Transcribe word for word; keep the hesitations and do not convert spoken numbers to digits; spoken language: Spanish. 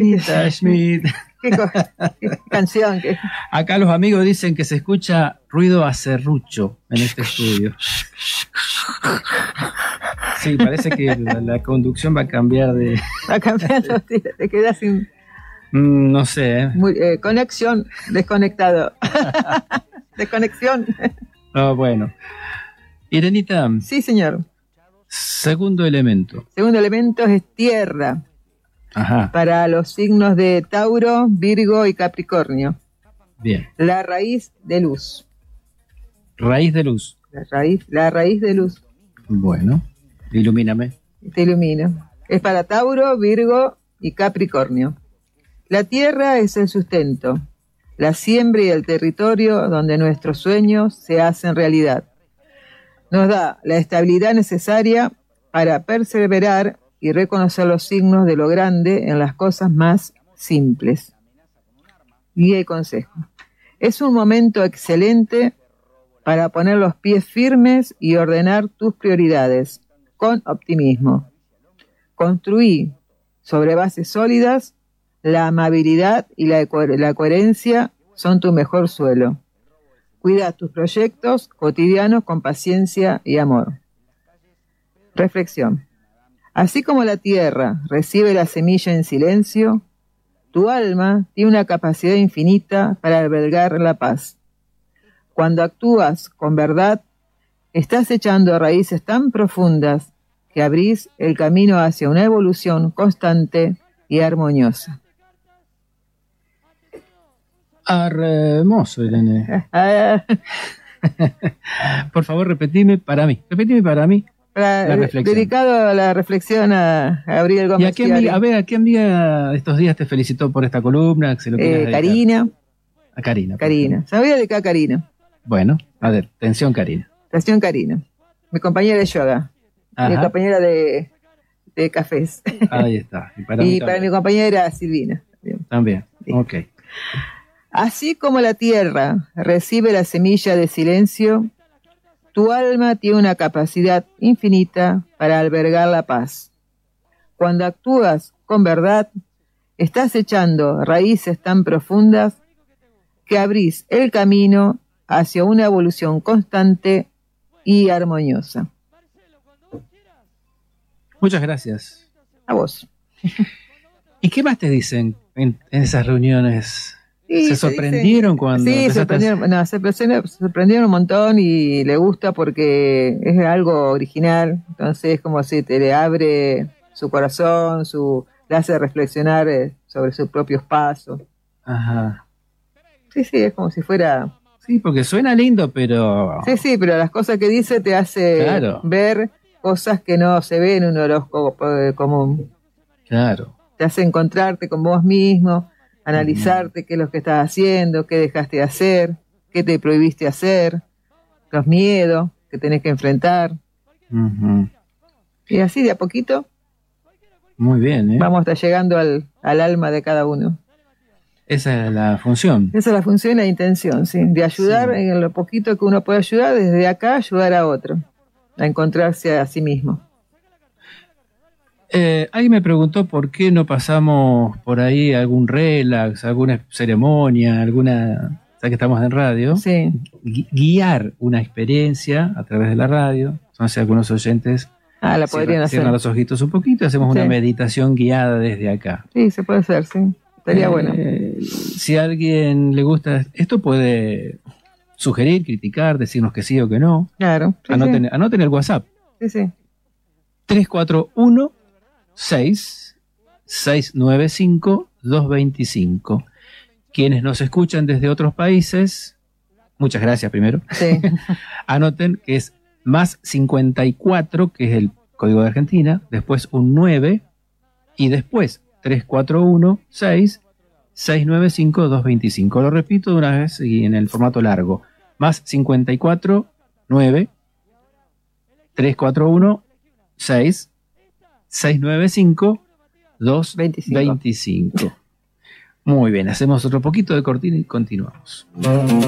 Rita Schmidt. Qué, qué canción. Qué... Acá los amigos dicen que se escucha ruido a serrucho en este estudio. Sí, parece que la, la conducción va a cambiar de... Va cambiando, te quedas sin... Mm, no sé. ¿eh? Muy, eh, conexión, desconectado. Desconexión. Oh, bueno. Irenita. Sí, señor. Segundo elemento. Segundo elemento es tierra. Ajá. Para los signos de Tauro, Virgo y Capricornio. Bien. La raíz de luz. Raíz de luz. La raíz, la raíz de luz. Bueno, ilumíname. Te ilumino. Es para Tauro, Virgo y Capricornio. La tierra es el sustento, la siembra y el territorio donde nuestros sueños se hacen realidad. Nos da la estabilidad necesaria para perseverar y reconocer los signos de lo grande en las cosas más simples. Guía y consejo. Es un momento excelente para poner los pies firmes y ordenar tus prioridades con optimismo. Construí sobre bases sólidas. La amabilidad y la, co- la coherencia son tu mejor suelo. Cuida tus proyectos cotidianos con paciencia y amor. Reflexión. Así como la tierra recibe la semilla en silencio, tu alma tiene una capacidad infinita para albergar la paz. Cuando actúas con verdad, estás echando raíces tan profundas que abrís el camino hacia una evolución constante y armoniosa. Hermoso, Irene. Por favor, repetime para mí. Repetime para mí Para, la reflexión. Dedicado a la reflexión a Gabriel Gómez. ¿Y a qué amiga, a ver, a qué amiga de estos días te felicitó por esta columna? Que se lo eh, Karina. A Karina. Karina. Se me voy a dedicar a Karina. Bueno, a ver, atención, Karina. Atención, Karina. Mi compañera de yoga. Ajá. Mi compañera de, de cafés. Ahí está. Y para, y mí para mi compañera Silvina. Bien. También. Sí. Ok. Así como la tierra recibe la semilla de silencio, tu alma tiene una capacidad infinita para albergar la paz. Cuando actúas con verdad, estás echando raíces tan profundas que abrís el camino hacia una evolución constante y armoniosa. Muchas gracias. A vos. ¿Y qué más te dicen en, en esas reuniones? Sí, ¿Se sorprendieron dice, cuando Sí, empezaste sorprendieron, no, se, se sorprendieron un montón y le gusta porque es algo original, entonces es como si te le abre su corazón, su le hace reflexionar sobre sus propios pasos. Ajá. Sí, sí, es como si fuera... Sí, porque suena lindo, pero... Sí, sí, pero las cosas que dice te hace Claro. ver cosas que no se ven en un horóscopo común. Claro. Te hace encontrarte con vos mismo, analizarte uh-huh. qué es lo que estás haciendo, qué dejaste de hacer, qué te prohibiste hacer, los miedos que tenés que enfrentar. Uh-huh. Y así de a poquito muy bien, ¿eh? vamos a estar llegando al, al alma de cada uno. Esa es la función. Esa es la función y la intención, sí, de ayudar sí. en lo poquito que uno puede ayudar, desde acá ayudar a otro, a encontrarse a sí mismo. Eh, alguien me preguntó por qué no pasamos por ahí algún relax, alguna ceremonia, alguna, ya que estamos en radio, sí. gui- guiar una experiencia a través de la radio. Entonces algunos oyentes ah, la podrían cierran, hacer. cierran los ojitos un poquito, hacemos sí. una meditación guiada desde acá. Sí, se puede hacer, sí. Estaría eh, bueno. Si a alguien le gusta esto, puede sugerir, criticar, decirnos que sí o que no. Claro. Sí, anoten, sí. anoten el WhatsApp. Sí, sí. tres cuatro uno seis seis nueve cinco dos dos cinco. Quienes nos escuchan desde otros países, muchas gracias primero. Sí. Anoten que es más cincuenta y cuatro, que es el código de Argentina, después un nueve y después tres cuatro uno seis seis nueve cinco dos dos cinco. Lo repito de una vez y en el formato largo. Más cincuenta y cuatro, nueve, tres cuatro uno seis seis nueve cinco dos dos cinco. Muy bien, hacemos otro poquito de cortina y continuamos.